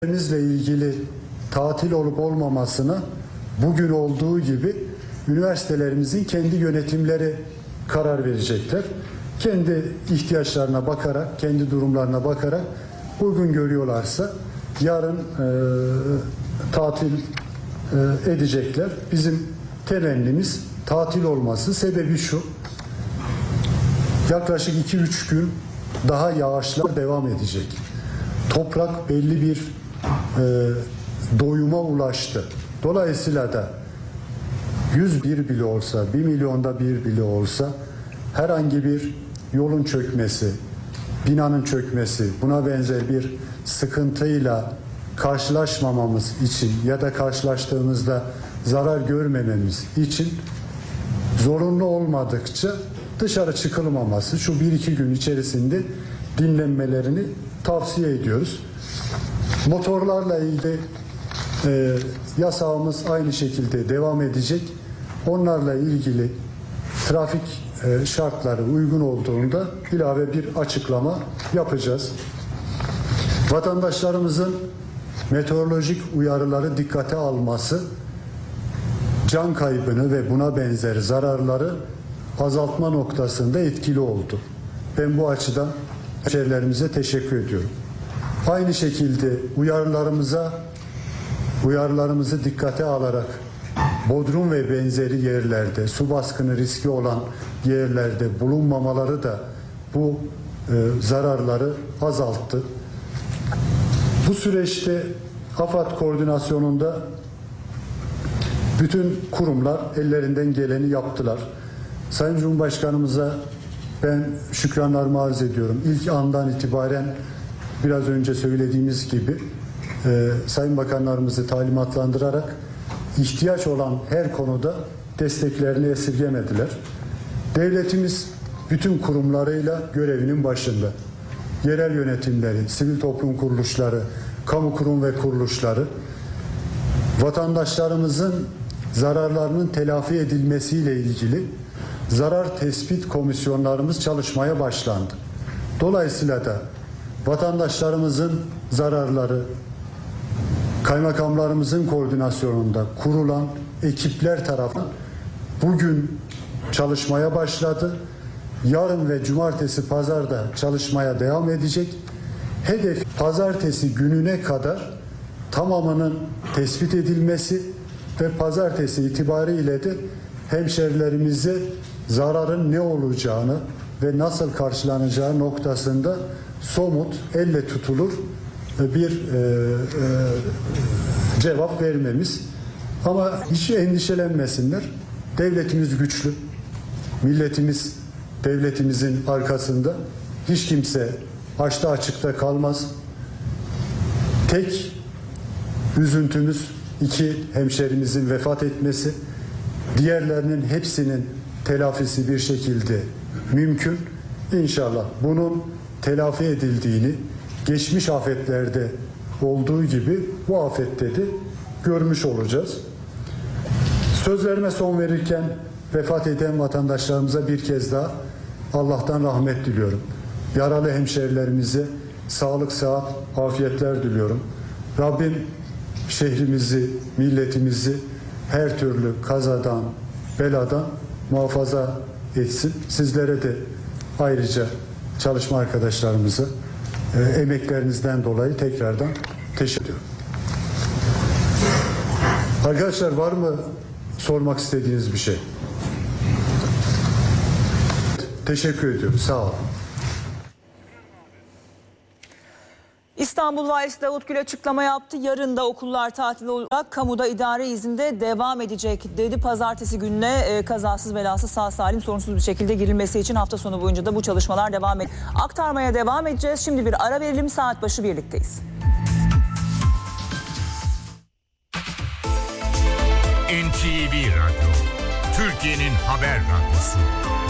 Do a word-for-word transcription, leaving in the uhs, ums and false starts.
ilgili tatil olup olmamasına bugün olduğu gibi üniversitelerimizin kendi yönetimleri karar verecekler. Kendi ihtiyaçlarına bakarak, kendi durumlarına bakarak uygun görüyorlarsa yarın e, tatil e, edecekler. Bizim temennimiz tatil olması. Sebebi şu: yaklaşık iki üç gün daha yağışlar devam edecek. Toprak belli bir e, doyuma ulaştı. Dolayısıyla da yüz bir bile olsa, bir milyonda bir bile olsa herhangi bir yolun çökmesi, binanın çökmesi, buna benzer bir sıkıntıyla karşılaşmamamız için ya da karşılaştığımızda zarar görmememiz için zorunlu olmadıkça dışarı çıkılmaması, şu bir iki gün içerisinde dinlenmelerini tavsiye ediyoruz. Motorlarla ilgili e, yasağımız aynı şekilde devam edecek. Onlarla ilgili trafik e, şartları uygun olduğunda ilave bir açıklama yapacağız. Vatandaşlarımızın meteorolojik uyarıları dikkate alması, can kaybını ve buna benzer zararları azaltma noktasında etkili oldu. Ben bu açıdan hemşehrilerimize teşekkür ediyorum. Aynı şekilde uyarılarımıza uyarılarımızı dikkate alarak Bodrum ve benzeri yerlerde, su baskını riski olan yerlerde bulunmamaları da bu e, zararları azalttı. Bu süreçte AFAD koordinasyonunda bütün kurumlar ellerinden geleni yaptılar. Sayın Cumhurbaşkanımıza ben şükranlarımı arz ediyorum. İlk andan itibaren biraz önce söylediğimiz gibi e, Sayın Bakanlarımızı talimatlandırarak ihtiyaç olan her konuda desteklerini esirgemediler. Devletimiz bütün kurumlarıyla görevinin başında. Yerel yönetimleri, sivil toplum kuruluşları, kamu kurum ve kuruluşları, vatandaşlarımızın zararlarının telafi edilmesiyle ilgili zarar tespit komisyonlarımız çalışmaya başlandı. Dolayısıyla da vatandaşlarımızın zararları kaymakamlarımızın koordinasyonunda kurulan ekipler tarafından bugün çalışmaya başladı. Yarın ve cumartesi, pazarda çalışmaya devam edecek. Hedef pazartesi gününe kadar tamamının tespit edilmesi ve pazartesi itibariyle de hemşerilerimize zararın ne olacağını ve nasıl karşılanacağı noktasında somut, elle tutulur bir e, e, cevap vermemiz. Ama hiç endişelenmesinler. Devletimiz güçlü. Milletimiz devletimizin arkasında. Hiç kimse açta açıkta kalmaz. Tek üzüntümüz iki hemşerimizin vefat etmesi. Diğerlerinin hepsinin telafisi bir şekilde mümkün. İnşallah bunun telafi edildiğini geçmiş afetlerde olduğu gibi bu afette de görmüş olacağız. Sözlerime son verirken vefat eden vatandaşlarımıza bir kez daha Allah'tan rahmet diliyorum. Yaralı hemşerilerimize sağlık, sıhhat, afiyetler diliyorum. Rabbim şehrimizi, milletimizi her türlü kazadan, beladan muhafaza etsin. Sizlere de ayrıca çalışma arkadaşlarımıza e, emeklerinizden dolayı tekrardan teşekkür ediyorum. Arkadaşlar, var mı sormak istediğiniz bir şey? Teşekkür ediyorum. Sağ olun. İstanbul Valisi Davut Gül açıklama yaptı. Yarın da okullar tatil olarak kamuda idare izinde devam edecek dedi. Pazartesi gününe e, kazasız belasız sağ salim sorunsuz bir şekilde girilmesi için hafta sonu boyunca da bu çalışmalar devam edecek. Aktarmaya devam edeceğiz. Şimdi bir ara verelim, saat başı birlikteyiz. N T V Radyo, Türkiye'nin haber radyosu.